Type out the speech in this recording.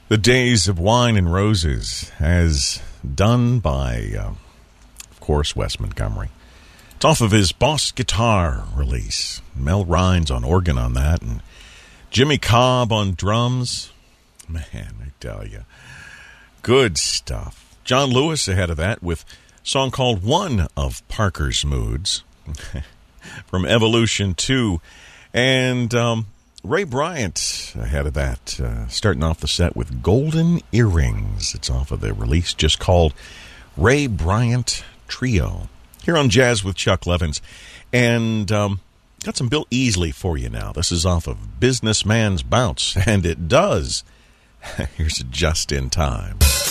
The Days of Wine and Roses, as done by, of course, Wes Montgomery. It's off of his Boss Guitar release. Mel Rhines on organ on that, and Jimmy Cobb on drums. Man, I tell you, good stuff. John Lewis ahead of that with a song called One of Parker's Moods from Evolution 2. And Ray Bryant ahead of that, starting off the set with Golden Earrings. It's off of the release just called Ray Bryant Trio. Here on Jazz with Chuck Levins. And got some Bill Easley for you now. This is off of Businessman's Bounce, and it does. Here's a Just in Time.